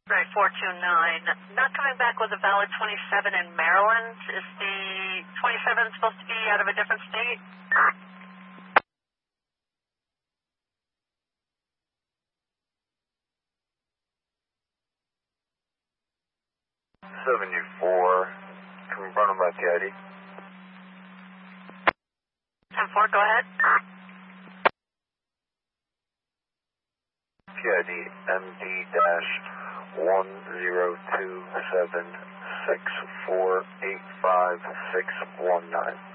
Right, 429. Not coming back with a valid 27 in Maryland. Is the 27 supposed to be out of a different state? Can run them by PID. 10-4, go ahead. PID MD-10276485 619.